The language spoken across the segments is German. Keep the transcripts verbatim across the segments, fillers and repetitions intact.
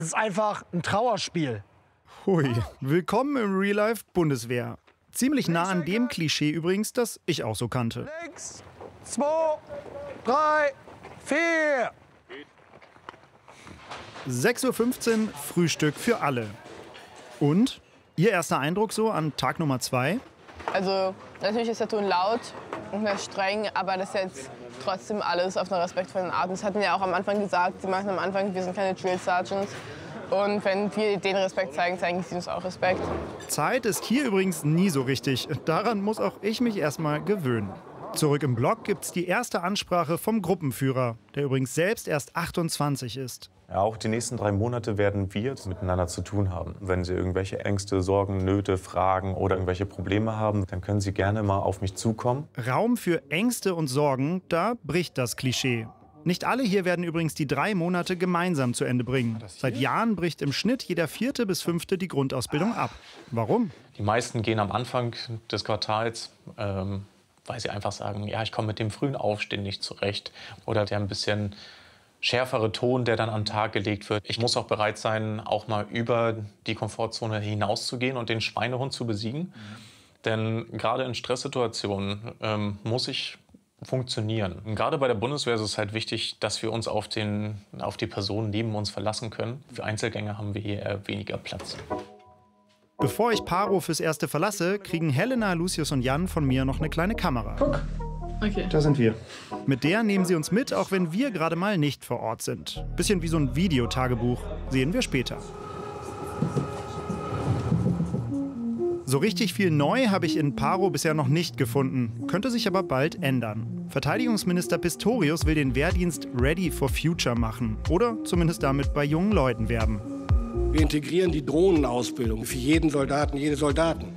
Es ist einfach ein Trauerspiel. Hui, willkommen im Real Life Bundeswehr. Ziemlich nah an dem Klischee übrigens, das ich auch so kannte. Links, zwei, drei, vier. sechs Uhr fünfzehn, Frühstück für alle. Und? Ihr erster Eindruck so an Tag Nummer zwei? Also natürlich ist der Ton laut und streng, aber das ist jetzt trotzdem alles auf einer respektvollen Art. Das hatten ja auch am Anfang gesagt, sie machen am Anfang, wir sind keine Drill Sergeants. Und wenn wir den Respekt zeigen, zeigen sie uns auch Respekt. Zeit ist hier übrigens nie so richtig. Daran muss auch ich mich erstmal gewöhnen. Zurück im Block gibt's die erste Ansprache vom Gruppenführer, der übrigens selbst erst achtundzwanzig ist. Ja, auch die nächsten drei Monate werden wir miteinander zu tun haben. Wenn Sie irgendwelche Ängste, Sorgen, Nöte, Fragen oder irgendwelche Probleme haben, dann können Sie gerne mal auf mich zukommen. Raum für Ängste und Sorgen, da bricht das Klischee. Nicht alle hier werden übrigens die drei Monate gemeinsam zu Ende bringen. Seit Jahren bricht im Schnitt jeder vierte bis fünfte die Grundausbildung ab. Warum? Die meisten gehen am Anfang des Quartals, ähm, weil sie einfach sagen, ja, ich komme mit dem frühen Aufstehen nicht zurecht. Oder der ein bisschen schärfere Ton, der dann an den Tag gelegt wird. Ich muss auch bereit sein, auch mal über die Komfortzone hinauszugehen und den Schweinehund zu besiegen. Mhm. Denn gerade in Stresssituationen ähm, muss ich funktionieren. Und gerade bei der Bundeswehr ist es halt wichtig, dass wir uns auf, den, auf die Person neben uns verlassen können. Für Einzelgänger haben wir hier eher weniger Platz. Bevor ich Paro fürs Erste verlasse, kriegen Helena, Lucius und Jan von mir noch eine kleine Kamera. Guck. Okay. Da sind wir. Mit der nehmen sie uns mit, auch wenn wir gerade mal nicht vor Ort sind. Bisschen wie so ein Videotagebuch. Sehen wir später. So richtig viel neu habe ich in Paro bisher noch nicht gefunden. Könnte sich aber bald ändern. Verteidigungsminister Pistorius will den Wehrdienst Ready for Future machen. Oder zumindest damit bei jungen Leuten werben. Wir integrieren die Drohnenausbildung für jeden Soldaten, jede Soldaten.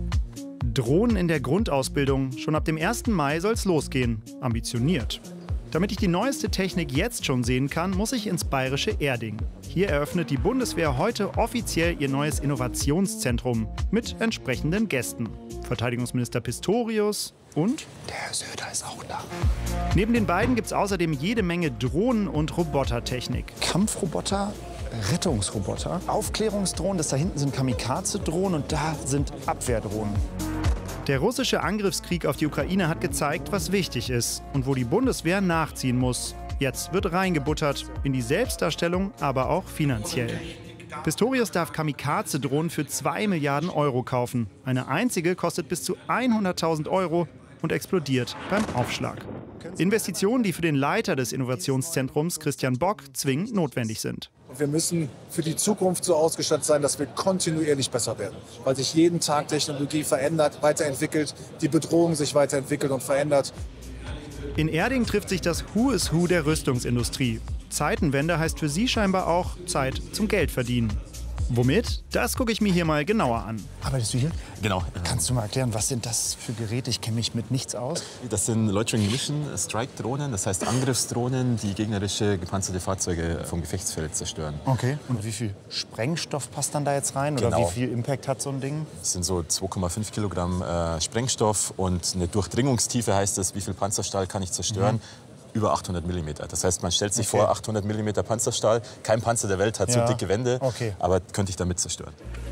Drohnen in der Grundausbildung. Schon ab dem ersten Mai soll es losgehen. Ambitioniert. Damit ich die neueste Technik jetzt schon sehen kann, muss ich ins bayerische Erding. Hier eröffnet die Bundeswehr heute offiziell ihr neues Innovationszentrum mit entsprechenden Gästen. Verteidigungsminister Pistorius und Der Herr Söder ist auch da. Neben den beiden gibt es außerdem jede Menge Drohnen- und Robotertechnik. Kampfroboter, Rettungsroboter, Aufklärungsdrohnen, das da hinten sind Kamikaze-Drohnen und da sind Abwehrdrohnen. Der russische Angriffskrieg auf die Ukraine hat gezeigt, was wichtig ist und wo die Bundeswehr nachziehen muss. Jetzt wird reingebuttert, in die Selbstdarstellung, aber auch finanziell. Pistorius darf Kamikaze-Drohnen für zwei Milliarden Euro kaufen. Eine einzige kostet bis zu hunderttausend Euro und explodiert beim Aufschlag. Investitionen, die für den Leiter des Innovationszentrums, Christian Bock, zwingend notwendig sind. Wir müssen für die Zukunft so ausgestattet sein, dass wir kontinuierlich besser werden. Weil sich jeden Tag Technologie verändert, weiterentwickelt, die Bedrohung sich weiterentwickelt und verändert. In Erding trifft sich das Who is Who der Rüstungsindustrie. Zeitenwende heißt für sie scheinbar auch Zeit zum Geldverdienen. Womit? Das gucke ich mir hier mal genauer an. Arbeitest du hier? Genau. Kannst du mal erklären, was sind das für Geräte? Ich kenne mich mit nichts aus. Das sind Loitering Mission Strike Drohnen, das heißt Angriffsdrohnen, die gegnerische gepanzerte Fahrzeuge vom Gefechtsfeld zerstören. Okay. Und wie viel Sprengstoff passt dann da jetzt rein? Oder Genau. wie viel Impact hat so ein Ding? Das sind so zwei Komma fünf Kilogramm äh, Sprengstoff und eine Durchdringungstiefe heißt das, wie viel Panzerstahl kann ich zerstören? Mhm. Über achthundert Millimeter. Das heißt, man stellt sich okay. vor, achthundert Millimeter Panzerstahl. Kein Panzer der Welt hat ja. so dicke Wände, okay. aber könnte ich damit zerstören.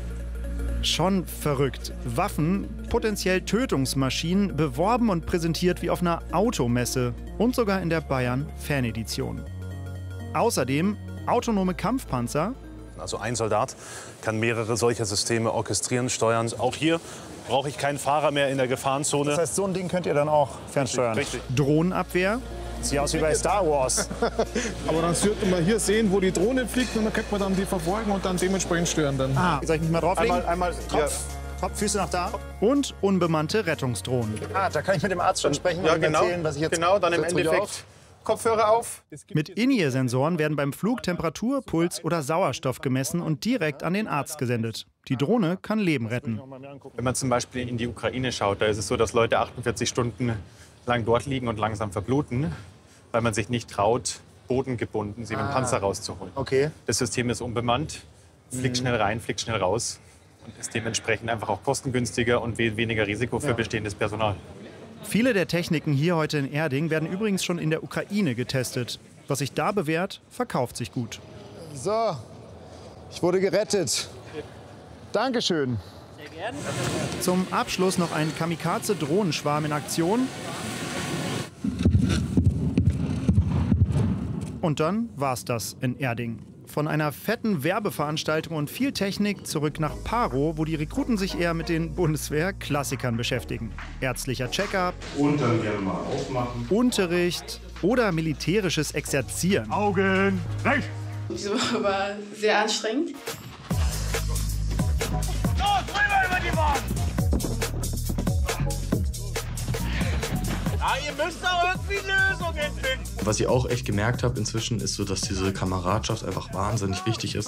Schon verrückt. Waffen, potenziell Tötungsmaschinen, beworben und präsentiert wie auf einer Automesse und sogar in der Bayern Fanedition. Außerdem autonome Kampfpanzer. Also ein Soldat kann mehrere solcher Systeme orchestrieren, steuern. Auch hier brauche ich keinen Fahrer mehr in der Gefahrenzone. Das heißt, so ein Ding könnt ihr dann auch fernsteuern? Richtig. Drohnenabwehr. Sieht aus wie bei Star Wars. Aber dann sollte man hier sehen, wo die Drohne fliegt, und dann kann man dann die verfolgen und dann dementsprechend steuern. Dann. Ah, soll ich mich mal drauflegen? Einmal, einmal Kopf, ja. Kopf, Füße nach da. Und unbemannte Rettungsdrohnen. Ah, da kann ich mit dem Arzt schon sprechen ja, und genau, erzählen, was ich jetzt... Genau, dann im Endeffekt Kopfhörer auf. Mit In-Ear-Sensoren werden beim Flug Temperatur, Puls oder Sauerstoff gemessen und direkt an den Arzt gesendet. Die Drohne kann Leben retten. Wenn man zum Beispiel in die Ukraine schaut, da ist es so, dass Leute achtundvierzig Stunden lang dort liegen und langsam verbluten, weil man sich nicht traut, bodengebunden sie mit dem Panzer rauszuholen. Okay. Das System ist unbemannt, fliegt schnell rein, fliegt schnell raus und ist dementsprechend einfach auch kostengünstiger und weniger Risiko für bestehendes Personal. Viele der Techniken hier heute in Erding werden übrigens schon in der Ukraine getestet. Was sich da bewährt, verkauft sich gut. So, Ich wurde gerettet. Dankeschön. Sehr gerne. Zum Abschluss noch ein Kamikaze-Drohnenschwarm in Aktion. Und dann war's das in Erding. Von einer fetten Werbeveranstaltung und viel Technik zurück nach Paro, wo die Rekruten sich eher mit den Bundeswehr-Klassikern beschäftigen. Ärztlicher Check-up, Und dann gerne mal aufmachen. Unterricht oder militärisches Exerzieren. Augen rechts! Diese Woche war sehr anstrengend. Los, rüber über die Bahn! Ja, ihr müsst auch irgendwie Lösungen finden. Was ich auch echt gemerkt habe inzwischen, ist so, dass diese Kameradschaft einfach wahnsinnig wichtig ist.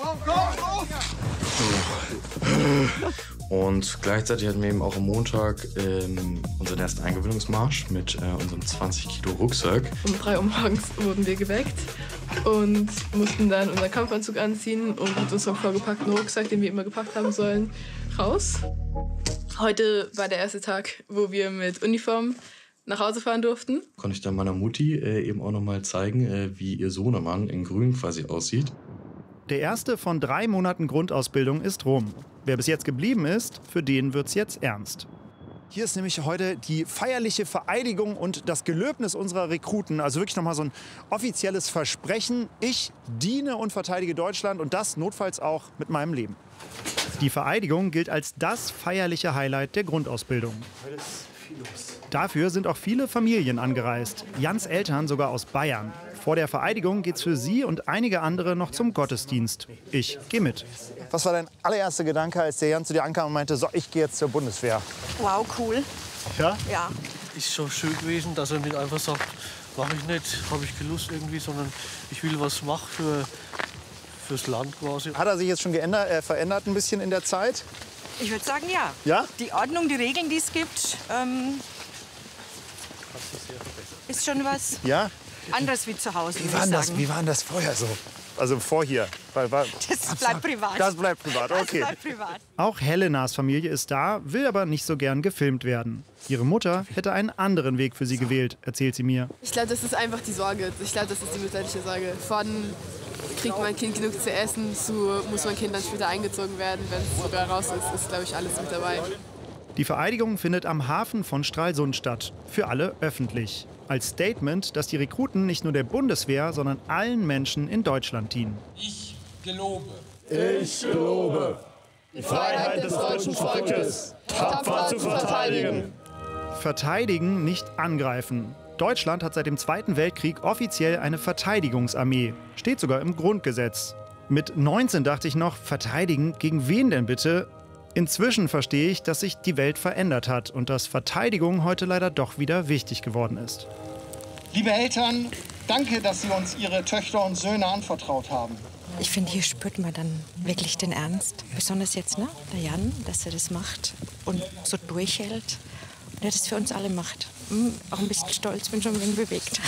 Und gleichzeitig hatten wir eben auch am Montag ähm, unseren ersten Eingewöhnungsmarsch mit äh, unserem zwanzig Kilo Rucksack. Um drei Uhr morgens wurden wir geweckt und mussten dann unseren Kampfanzug anziehen und mit unserem vorgepackten Rucksack, den wir immer gepackt haben sollen, raus. Heute war der erste Tag, wo wir mit Uniform nach Hause fahren durften. Konnte ich dann meiner Mutti äh, eben auch noch mal zeigen, äh, wie ihr Sohnemann in Grün quasi aussieht. Der erste von drei Monaten Grundausbildung ist rum. Wer bis jetzt geblieben ist, für den wird's jetzt ernst. Hier ist nämlich heute die feierliche Vereidigung und das Gelöbnis unserer Rekruten. Also wirklich nochmal so ein offizielles Versprechen. Ich diene und verteidige Deutschland und das notfalls auch mit meinem Leben. Die Vereidigung gilt als das feierliche Highlight der Grundausbildung. Dafür sind auch viele Familien angereist. Jans Eltern sogar aus Bayern. Vor der Vereidigung geht's für sie und einige andere noch zum Gottesdienst. Ich gehe mit. Was war dein allererster Gedanke, als der Jan zu dir ankam und meinte, so, ich gehe jetzt zur Bundeswehr? Wow, cool. Ja? Ja. Ist so schön gewesen, dass er nicht einfach sagt, mache ich nicht, habe ich keine Lust irgendwie, sondern ich will was machen für, fürs Land quasi. Hat er sich jetzt schon geändert, äh, verändert ein bisschen in der Zeit? Ich würde sagen, ja. Ja? Die Ordnung, die Regeln, die es gibt, ähm, ist schon was Ja? anderes wie zu Hause. Wie war denn das, wie war denn das vorher so? Also vor hier? Weil, weil, Das bleibt privat. Das bleibt privat, okay. Das bleibt privat. Auch Helenas Familie ist da, will aber nicht so gern gefilmt werden. Ihre Mutter hätte einen anderen Weg für sie gewählt, erzählt sie mir. Ich glaube, das ist einfach die Sorge. Ich glaube, das ist die mütterliche Sorge. Von kriegt mein Kind genug zu essen, zu muss mein Kind dann später eingezogen werden, wenn es sogar raus ist, ist, glaube ich, alles mit dabei. Die Vereidigung findet am Hafen von Stralsund statt. Für alle öffentlich. Als Statement, dass die Rekruten nicht nur der Bundeswehr, sondern allen Menschen in Deutschland dienen. Ich gelobe. Ich gelobe, die Freiheit des deutschen Volkes tapfer zu verteidigen. Verteidigen, nicht angreifen. Deutschland hat seit dem Zweiten Weltkrieg offiziell eine Verteidigungsarmee. Steht sogar im Grundgesetz. Mit neunzehn dachte ich noch, verteidigen, gegen wen denn bitte? Inzwischen verstehe ich, dass sich die Welt verändert hat und dass Verteidigung heute leider doch wieder wichtig geworden ist. Liebe Eltern, danke, dass Sie uns Ihre Töchter und Söhne anvertraut haben. Ich finde, hier spürt man dann wirklich den Ernst. Besonders jetzt, ne? Der Jan, dass er das macht und so durchhält. Und er das für uns alle macht. Hm, auch ein bisschen stolz, bin schon ein wenig bewegt.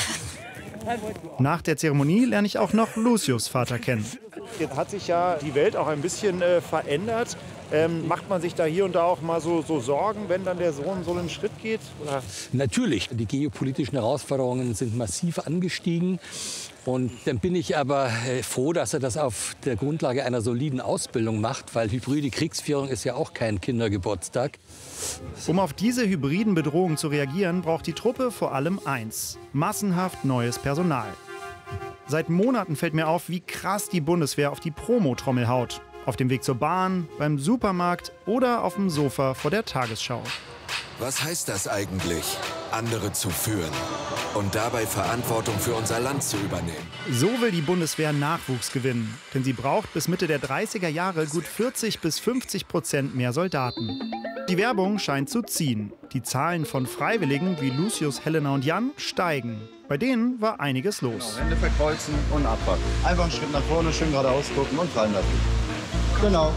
Nach der Zeremonie lerne ich auch noch Lucius Vater kennen. Jetzt hat sich ja die Welt auch ein bisschen äh, verändert. Ähm, macht man sich da hier und da auch mal so, so Sorgen, wenn dann der Sohn so einen Schritt geht? Oder? Natürlich, die geopolitischen Herausforderungen sind massiv angestiegen. Und dann bin ich aber froh, dass er das auf der Grundlage einer soliden Ausbildung macht, weil hybride Kriegsführung ist ja auch kein Kindergeburtstag. Um auf diese hybriden Bedrohungen zu reagieren, braucht die Truppe vor allem eins: massenhaft neues Personal. Seit Monaten fällt mir auf, wie krass die Bundeswehr auf die Promotrommel haut. Auf dem Weg zur Bahn, beim Supermarkt oder auf dem Sofa vor der Tagesschau. Was heißt das eigentlich, andere zu führen und dabei Verantwortung für unser Land zu übernehmen? So will die Bundeswehr Nachwuchs gewinnen. Denn sie braucht bis Mitte der dreißiger Jahre gut vierzig bis fünfzig Prozent mehr Soldaten. Die Werbung scheint zu ziehen. Die Zahlen von Freiwilligen wie Lucius, Helena und Jan steigen. Bei denen war einiges los. Hände verkreuzen und abpacken. Einfach einen Schritt nach vorne, schön geradeaus gucken und fallen lassen. Genau.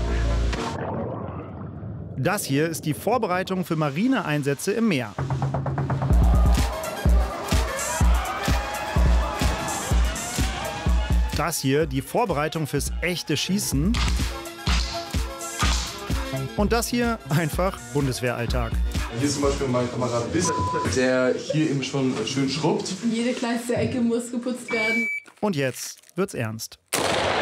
Das hier ist die Vorbereitung für Marineeinsätze im Meer. Das hier die Vorbereitung fürs echte Schießen. Und das hier einfach Bundeswehralltag. Hier ist zum Beispiel mein Kamerad Biss, der hier eben schon schön schrubbt. Jede kleinste Ecke muss geputzt werden. Und jetzt wird's ernst.